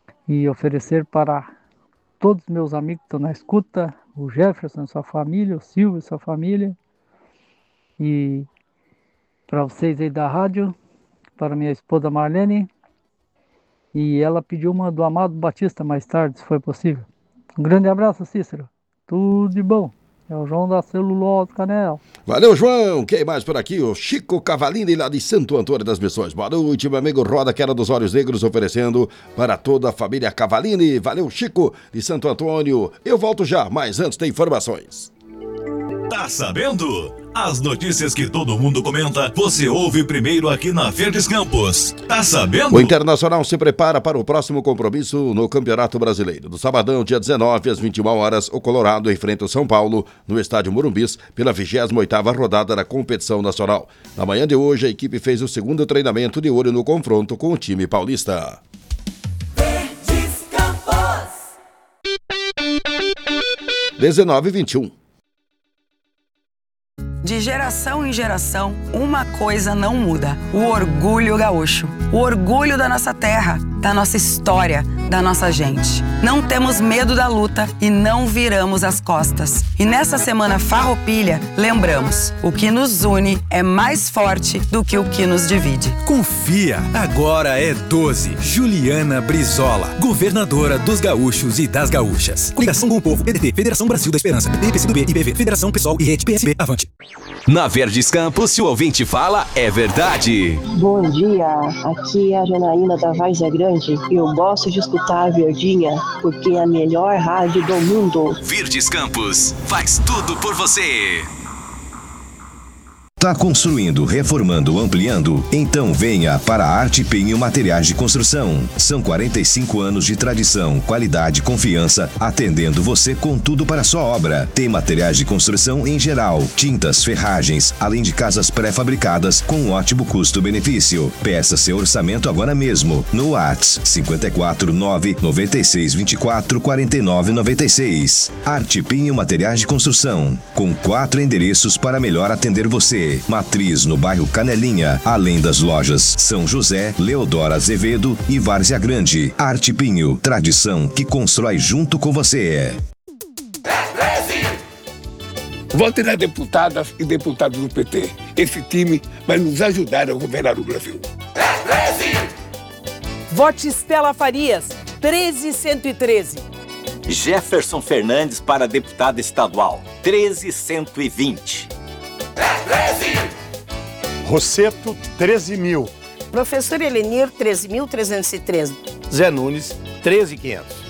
e oferecer para todos os meus amigos que estão na escuta, o Jefferson e sua família, o Silvio e sua família, e para vocês aí da rádio, para minha esposa Marlene, e ela pediu uma do Amado Batista mais tarde, se foi possível. Um grande abraço, Cícero. Tudo de bom. É o João da Celulose Canel. Valeu, João. Quem mais por aqui? O Chico Cavalini, lá de Santo Antônio das Missões. Boa noite, meu amigo Roda, que era dos Olhos Negros, oferecendo para toda a família Cavalini. Valeu, Chico, de Santo Antônio. Eu volto já, mas antes tem informações. Tá sabendo? As notícias que todo mundo comenta, você ouve primeiro aqui na Verdes Campos. Tá sabendo? O Internacional se prepara para o próximo compromisso no Campeonato Brasileiro. No sabadão, dia 19, às 21 horas, o Colorado enfrenta o São Paulo no estádio Morumbis pela 28ª rodada da competição nacional. Na manhã de hoje, a equipe fez o segundo treinamento de olho no confronto com o time paulista. Verdes Campos. 19h21. De geração em geração, uma coisa não muda: o orgulho gaúcho. O orgulho da nossa terra, da nossa história, da nossa gente. Não temos medo da luta e não viramos as costas. E nessa semana farroupilha, lembramos: o que nos une é mais forte do que o que nos divide. Confia, agora é 12. Juliana Brizola, governadora dos gaúchos e das gaúchas. Coligação com o Povo, PDT, Federação Brasil da Esperança, PT, PCdoB, IBV, Federação PSOL e Rede PSB, avante. Na Verdes Campos, se o ouvinte fala, é verdade. Bom dia, aqui é a Janaína da Várzea Grande e eu gosto de escutar a Verdinha porque é a melhor rádio do mundo. Verdes Campos, faz tudo por você. Tá construindo, reformando, ampliando? Então venha para a Arte Pinho Materiais de Construção. São 45 anos de tradição, qualidade e confiança, atendendo você com tudo para a sua obra. Tem materiais de construção em geral, tintas, ferragens, além de casas pré-fabricadas com um ótimo custo-benefício. Peça seu orçamento agora mesmo no WhatsApp 54 9 96 24 49 96. Arte Pinho Materiais de Construção, com 4 endereços para melhor atender você. Matriz no bairro Canelinha, além das lojas São José, Leodora Azevedo e Várzea Grande. Arte Pinho, tradição que constrói junto com você. Vote nas deputadas e deputados do PT. Esse time vai nos ajudar a governar o Brasil. Vote Estela Farias, 13113. Jefferson Fernandes para deputado estadual, 13120. Rosseto, 13.000. Professor Elenir, 13.313. Zé Nunes, 13.500.